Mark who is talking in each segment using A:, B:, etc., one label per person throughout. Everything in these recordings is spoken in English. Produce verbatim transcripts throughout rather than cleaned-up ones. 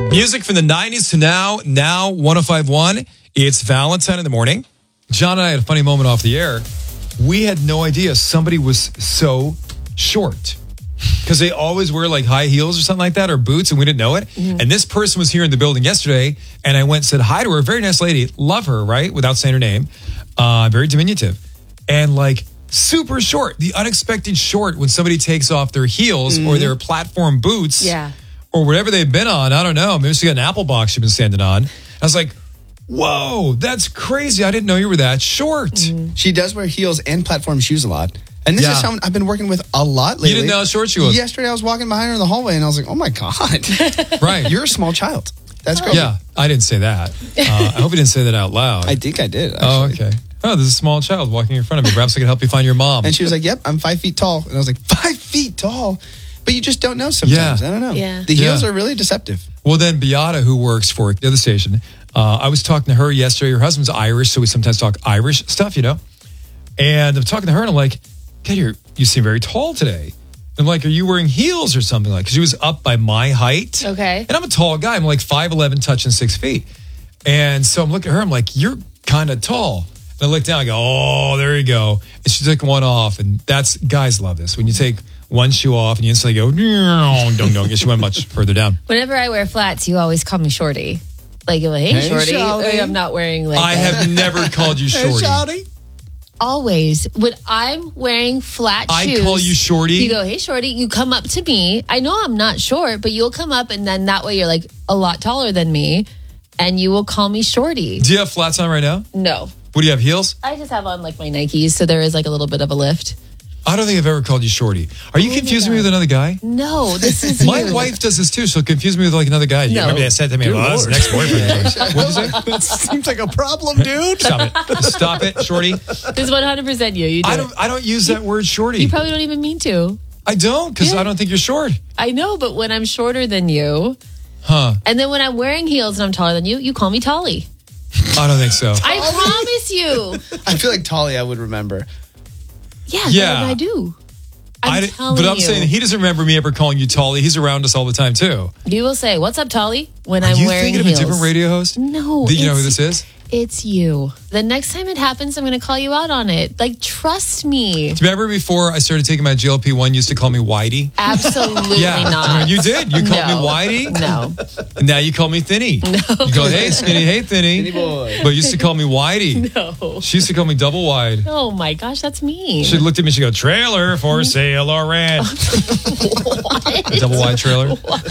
A: Music from the nineties to now, now one oh five point one. It's Valentine in the morning. John and I had a funny moment off the air. We had no idea somebody was so short because they always wear like high heels or something like that or boots, and we didn't know it. Mm. And this person was here in the building yesterday, and I went and said hi to her. Very nice lady. Love her, right? Without saying her name. Uh, very diminutive. And like super short. The unexpected short when somebody takes off their heels mm. or their platform boots.
B: Yeah.
A: Or whatever they've been on. I don't know. Maybe she got an apple box she's been standing on. I was like, whoa, that's crazy. I didn't know you were that short.
C: Mm-hmm. She does wear heels and platform shoes a lot. And this
A: yeah.
C: is someone I've been working with a lot lately.
A: You didn't know how short she was.
C: Yesterday I was walking behind her in the hallway and I was like, oh my God.
A: Right.
C: You're a small child. That's great.
A: Yeah, I didn't say that. Uh, I hope you didn't say that out loud.
C: I think I did, actually.
A: Oh, okay. Oh, there's a small child walking in front of me. Perhaps I can help you find your mom.
C: And she was like, yep, I'm five feet tall. And I was like, five feet tall? But you just don't know sometimes.
A: Yeah.
C: I don't know.
B: Yeah.
C: The heels
A: yeah.
C: are really deceptive.
A: Well, then Beata, who works for the other station, uh, I was talking to her yesterday. Her husband's Irish, so we sometimes talk Irish stuff, you know. And I'm talking to her, and I'm like, God, you're, you seem very tall today. And I'm like, are you wearing heels or something like? Because she was up by my height.
B: Okay.
A: And I'm a tall guy. I'm like five eleven, touching six feet. And so I'm looking at her. I'm like, you're kind of tall. And I look down. I go, oh, there you go. And she took one off. And that's, guys love this. When you take one shoe off and you instantly go, dong, dong. She went much further down.
B: Whenever I wear flats, you always call me shorty. Like, you're like, hey,
C: Hey,
B: shorty.
C: shorty.
B: Or I'm not wearing like
A: I
B: a-
A: have never called you shorty.
B: Always. When I'm wearing flat
A: I
B: shoes.
A: call you shorty.
B: You go, hey, shorty. You come up to me. I know I'm not short, but you'll come up and then that way you're like a lot taller than me and you will call me shorty.
A: Do you have flats on right now?
B: No.
A: What do you have, heels?
B: I just have on like my Nikes, so there is like a little bit of a lift.
A: I don't think I've ever called you shorty. Are you
B: Oh my
A: confusing me
B: God.
A: with another guy?
B: No, this is
A: My
B: you.
A: wife does this too. She'll confuse me with like another guy. You
B: No.
A: remember that said to me, well, that's the next boyfriend. What'd you say?
D: That seems like a problem, dude.
A: Stop it. Stop it, shorty.
B: This is one hundred percent you. You do
A: I
B: it.
A: don't I don't use that word shorty.
B: You probably don't even mean to.
A: I don't, because
B: Yeah.
A: I don't think you're short.
B: I know, but when I'm shorter than you,
A: Huh.
B: and then when I'm wearing heels and I'm taller than you, you call me Tolly.
A: I don't think so.
B: I promise you.
C: I feel like Tolly I would remember.
B: Yeah,
A: Yeah.
B: yeah. I do. I'm
A: I d-
B: telling
A: but I'm
B: you.
A: saying he doesn't remember me ever calling you Tolly. He's around us all the time too.
B: You will say, "What's up, Tolly?" When
A: Are
B: I'm
A: you
B: wearing
A: thinking
B: heels.
A: of a different radio host?
B: No.
A: Do you know who
B: it's-
A: this is?
B: It's you. The next time it happens, I'm going to call you out on it. Like, trust me.
A: Do you remember before I started taking my G L P one, you used to call me Whitey?
B: Absolutely
A: Yeah,
B: not.
A: you did. You called
B: No.
A: me Whitey.
B: No.
A: And now you call me Thinny. No. You go, hey, Skinny, hey, Thinny.
C: Thinny boy.
A: But you used to call me Whitey.
B: No.
A: She used to call me Double Wide.
B: Oh my gosh, that's mean.
A: She looked at me, she go, trailer for sale or rent.
B: What?
A: Double wide trailer.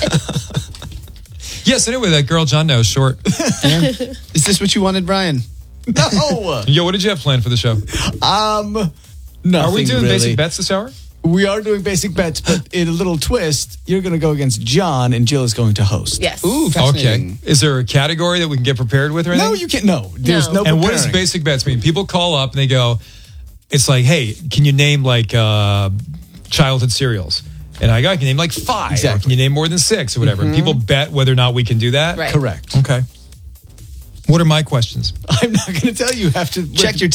A: Yes, anyway, that girl John knows, short.
C: Is this what you wanted, Brian?
D: No.
A: Yo, what did you have planned for the show?
D: Um, nothing
A: Are we doing
D: really.
A: basic bets this hour?
D: We are doing basic bets, but in a little twist, you're going to go against John, and Jill is going to host.
B: Yes.
C: Ooh,
A: Okay.
C: fascinating.
A: Is there a category that we can get prepared with or anything?
D: No, you can't. No, there's no.
B: No.
A: And what does
D: preparing.
A: basic bets mean? People call up and they go, it's like, hey, can you name like uh, childhood cereals? And I go, I can name like five.
D: Exactly.
A: Or can you name more than six or whatever? And people bet whether or not we can do that.
B: Right.
D: Correct.
A: Okay. What are my questions?
D: I'm not going to tell you. You have to
C: Check your